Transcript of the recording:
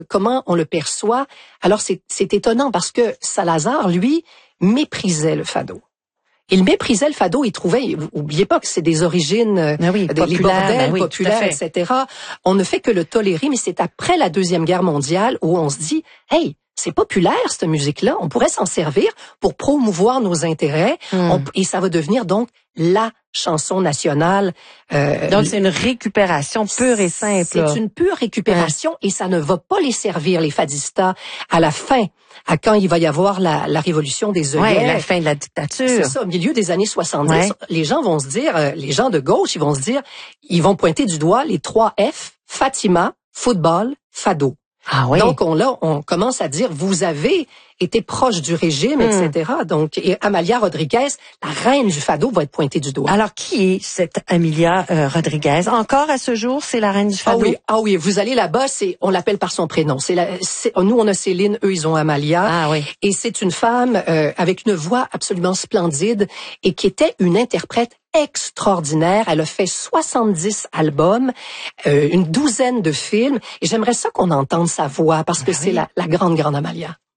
comment on le perçoit. Alors c'est étonnant parce que Salazar, lui, méprisait le fado. Il méprisait le fado, il trouvait, oubliez pas que c'est des origines, les bordels populaires, etc. On ne fait que le tolérer, mais c'est après la Deuxième Guerre mondiale où on se dit, hey, c'est populaire cette musique-là, on pourrait s'en servir pour promouvoir nos intérêts, et ça va devenir donc la chanson nationale. Donc c'est une récupération pure et simple. C'est une pure récupération et ça ne va pas les servir, les fadistas, à la fin, à quand il va y avoir la révolution des œillets. Ouais, la fin de la dictature. C'est ça, au milieu des années 70, les gens vont se dire, les gens de gauche, ils vont se dire, ils vont pointer du doigt les 3 F, Fatima, football, fado. Ah oui. Donc on commence à dire vous avez été proche du régime, etc. Donc et Amalia Rodriguez, la reine du fado, va être pointée du doigt. Alors qui est cette Amalia Rodriguez? Encore à ce jour, c'est la reine du fado? Ah oui, vous allez là-bas, on l'appelle par son prénom. Nous on a Céline, eux ils ont Amalia. Ah oui. Et c'est une femme avec une voix absolument splendide et qui était une interprète extraordinaire. Elle a fait 70 albums, une douzaine de films. Et j'aimerais ça qu'on entende sa voix parce que c'est la grande Amalia.